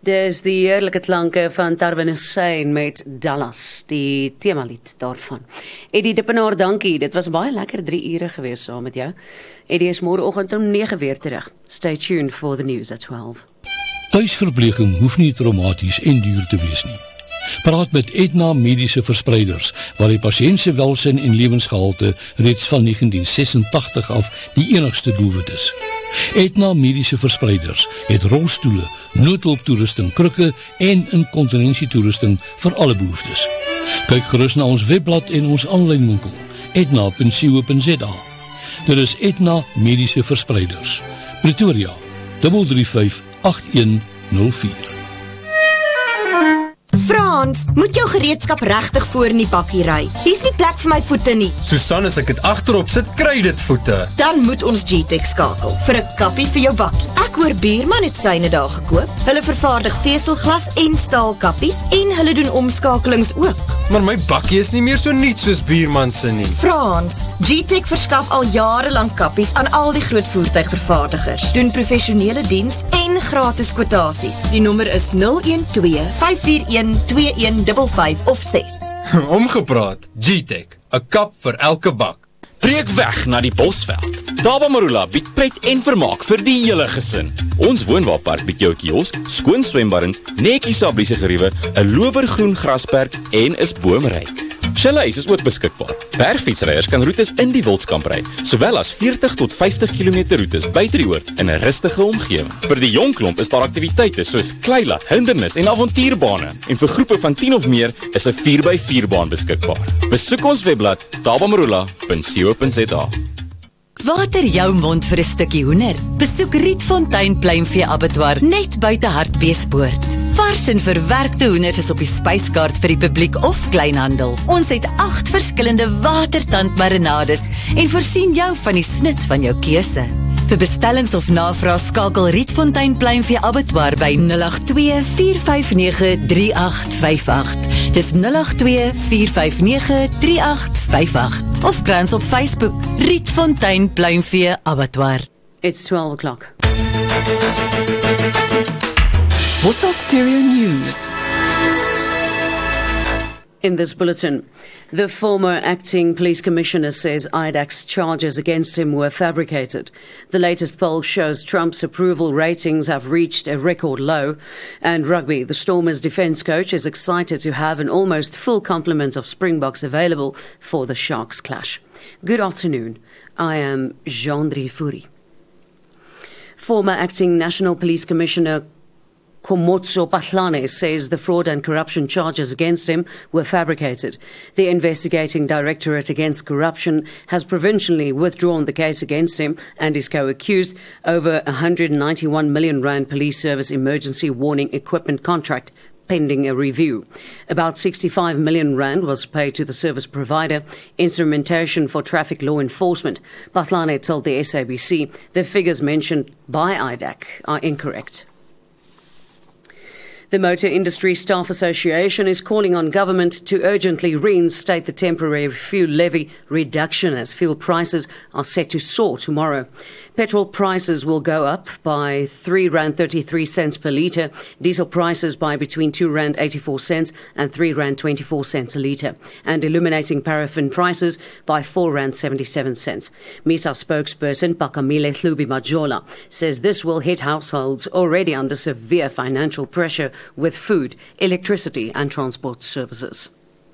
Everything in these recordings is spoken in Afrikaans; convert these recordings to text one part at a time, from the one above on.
Dis die heerlike klanke van Tarwin Hussein met Dallas, die temalied daarvan. Eddie Dippenaar, dankie. Dit was baie lekker 3 ure gewees saam met jou. Eddie is môreoggend om 9 weer terug. Stay tuned for the news at 12. Tuisverpleging hoef nie traumaties en duur te wees nie. Praat met Aetna Mediese Verspreiders, waar die pasiënt se welsyn en lewensgehalte reeds van 1986 af die enigste doelwit is. Aetna Mediese Verspreiders het rolstoele, noodhulptoerusting, krukke en inkontinensietoerusting vir alle behoeftes. Kyk gerus na ons webblad en ons aanlyn winkel, etna.co.za. Dit is Aetna Mediese Verspreiders. Pretoria, 335 8104. Frans, moet jou gereedskap regtig voor in die bakkie ry. Hier's nie plek vir my voete nie. Susan, as ek dit agterop sit, kry dit voete. Dan moet ons GTEC skakel vir 'n kappie vir jou bakkie. Ek hoor Buurman het syne daar gekoop. Hulle vervaardig veselglas en staal kappies en hulle doen omskakelings ook. Maar my bakkie is nie meer so nuut soos Buurman se nie. Frans, GTEC verskaf al jare lank kappies aan al die groot voertuigvervaardigers. Doen professionele diens en gratis kwotasies. Die nommer is 012-541-2155 of 6. Omgepraat, GTEC, 'n kap vir elke bak. Breek weg na die Bosveld. Taba Marula bied pret en vermaak vir die hele gesin. Ons woonwaarpark bied jou 'n kiosk, skoon swembaddens, netjies sabliese geriewe, 'n lowergroen grasperk en is boomryk. Chalets is ook beskikbaar. Bergfietsryers kan roetes in die Wildskamp ry, sowel as 40 tot 50 km roetes buite die oord in 'n rustige omgewing. Vir die jong klomp is daar aktiwiteite soos kleila, hindernis en avontuurbane. En vir groepe van 10 of meer is 'n 4x4 baan beskikbaar. Besoek ons webblad tabamarula.co.za. Water jou mond vir 'n stukkie hoender. Besoek Rietfontein Pluimvee Abattoir net buite Hartbeespoort. Vars en verwerkte hoenders is op die spyskaart vir die publiek of kleinhandel. Ons het 8 verskillende watertandmarinades en voorsien jou van die snit van jou keuse. Vir bestellings of navraag skakel Rietfontein Pluimvee Abattoir by 082-459-3858. Dis 082-459-3858. Of krans op Facebook, Rietfontein Pluimvee Abattoir. It's 12 o'clock. Bosveld Stereo News. In this bulletin, the former acting police commissioner says IDAC's charges against him were fabricated. The latest poll shows Trump's approval ratings have reached a record low. And rugby, the Stormers defence coach is excited to have an almost full complement of Springboks available for the Sharks clash. Good afternoon. I am Jean-Dri Fourie. Former acting National Police Commissioner Komotso Patlane says the fraud and corruption charges against him were fabricated. The investigating Directorate Against Corruption has provincially withdrawn the case against him and his co-accused over R191 million police service emergency warning equipment contract pending a review. About R65 million was paid to the service provider, instrumentation for traffic law enforcement. Patlane told the SABC the figures mentioned by IDAC are incorrect. The Motor Industry Staff Association is calling on government to urgently reinstate the temporary fuel levy reduction as fuel prices are set to soar tomorrow. Petrol prices will go up by R3.33 per litre, diesel prices by between R2.84 and R3.24 a litre, and illuminating paraffin prices by R4.77. MISA spokesperson Pakamile Hlubi Majola says this will hit households already under severe financial pressure with food, electricity and transport services.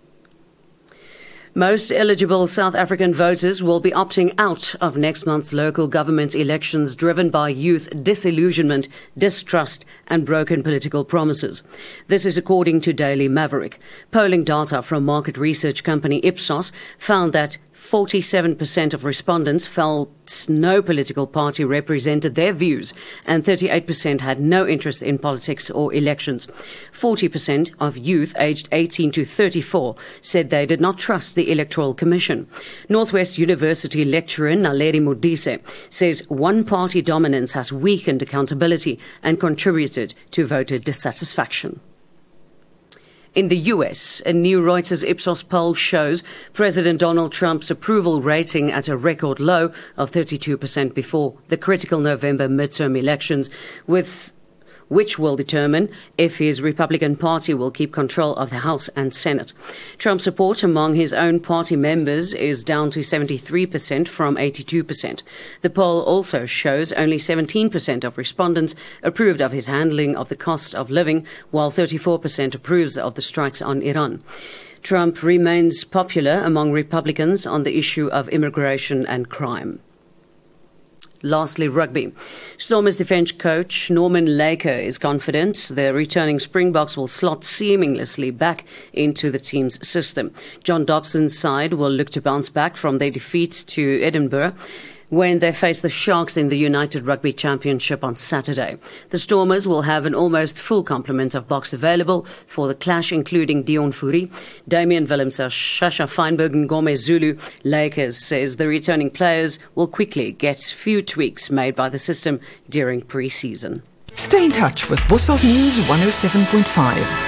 Most eligible South African voters will be opting out of next month's local government elections driven by youth disillusionment, distrust and broken political promises. This is according to Daily Maverick. Polling data from market research company Ipsos found that 47% of respondents felt no political party represented their views and 38% had no interest in politics or elections. 40% of youth aged 18 to 34 said they did not trust the Electoral Commission. Northwest University lecturer Naledi Modise says one-party dominance has weakened accountability and contributed to voter dissatisfaction. In the US, a new Reuters Ipsos poll shows President Donald Trump's approval rating at a record low of 32% before the critical November midterm elections, with which will determine if his Republican Party will keep control of the House and Senate. Trump's support among his own party members is down to 73% from 82%. The poll also shows only 17% of respondents approved of his handling of the cost of living, while 34% approves of the strikes on Iran. Trump remains popular among Republicans on the issue of immigration and crime. Lastly, rugby. Stormers defence coach Norman Laker is confident the returning Springboks will slot seamlessly back into the team's system. John Dobson's side will look to bounce back from their defeat to Edinburgh when they face the Sharks in the United Rugby Championship on Saturday. The Stormers will have an almost full complement of Boks available for the clash, including Dion Fourie, Damian Willemse, Shasha Feinberg and Gomez Zulu. Lakers says the returning players will quickly get few tweaks made by the system during pre-season. Stay in touch with Bosveld News 107.5.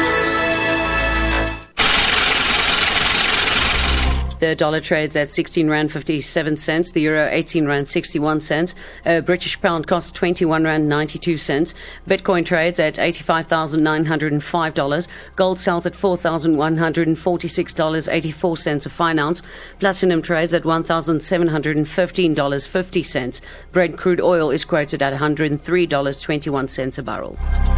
The dollar trades at R16.57, the euro R18.61, a British pound costs R21.92, Bitcoin trades at $85,905, gold sells at $4,146.84 a fine ounce, platinum trades at $1,715.50, Brent crude oil is quoted at $103.21 a barrel.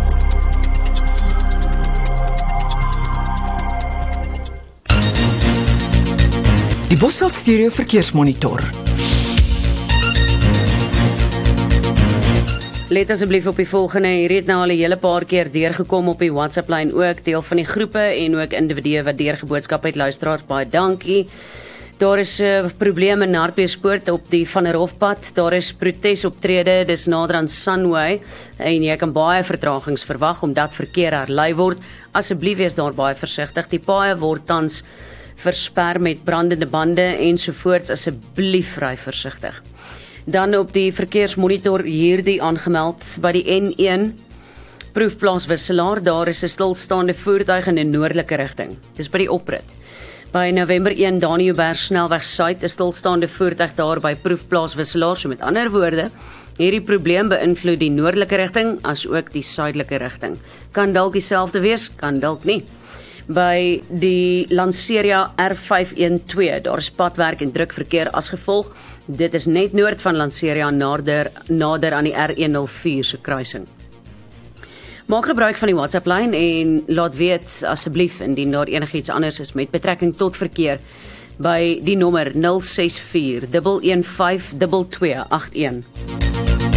Die Bosveld Stereo Verkeersmonitor. Let asseblief op die volgende, hier het nou al 'n hele paar keer deurgekom op die WhatsApp-lyn ook, deel van die groepe en ook individue wat deurgeboodskap het, luisteraars, baie dankie. Daar is probleme in Hartbeespoort op die Van der Hofpad, daar is protesoptrede, dis nader aan Sunway, en jy kan baie vertragings verwag omdat verkeer herlei word. Asseblief wees daar baie versigtig, die paaie word tans versper met brandende bande ensovoorts, asseblief ry versigtig. Dan op die verkeersmonitor hierdie aangemeld by die N1 proefplaas Wisselaar, daar is 'n stilstaande voertuig in 'n noordelike rigting. Dis by die oprit. By November 1 Daniëlberg snelweg suid, 'n stilstaande voertuig daar by proefplaas Wisselaar, so met ander woorde, hierdie probleem beïnvloed die noordelike rigting as ook die suidelike rigting. Kan dalk dieselfde wees, kan dalk nie. By die Lanseria R512, daar is padwerk en druk verkeer as gevolg. Dit is net noord van Lanseria nader aan die R104 se kruising. Maak gebruik van die WhatsApp-lyn en laat weet asseblief indien daar enigiets anders is met betrekking tot verkeer by die nommer 064 115 2281.